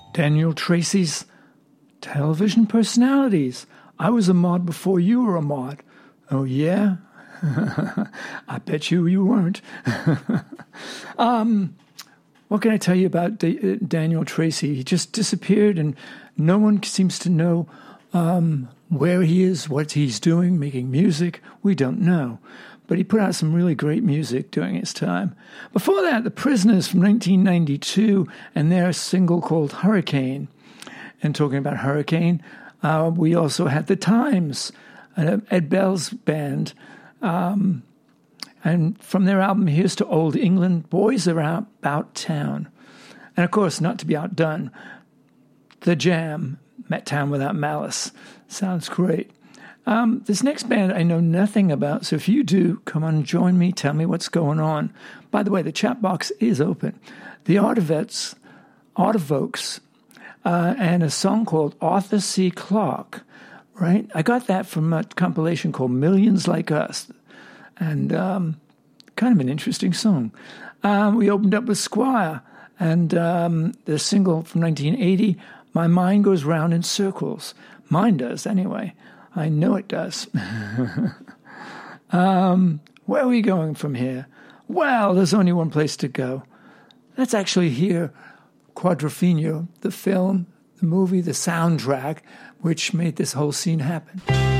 Daniel Tracy's television personalities. I was a mod before you were a mod. Oh, yeah? I bet you weren't. What can I tell you about Daniel Tracy? He just disappeared, and no one seems to know where he is, what he's doing, making music. We don't know. But he put out some really great music during his time. Before that, The Prisoners from 1992, and their single called Hurricane. And talking about Hurricane, we also had The Times, Ed Bell's band. And from their album, Here's to Old England, Boys Are Out About Town. And of course, not to be outdone, The Jam, Met Town Without Malice. Sounds great. This next band I know nothing about, so if you do, come on and join me, tell me what's going on. By the way, the chat box is open. The Artivokes, and a song called Arthur C. Clarke, right? I got that from a compilation called Millions Like Us, and kind of an interesting song. We opened up with Squire, and the single from 1980, My Mind Goes Round in Circles. Mine does, anyway. I know it does. Where are we going from here? Well, there's only one place to go. Let's actually hear Quadrophenia, the film, the movie, the soundtrack, which made this whole scene happen.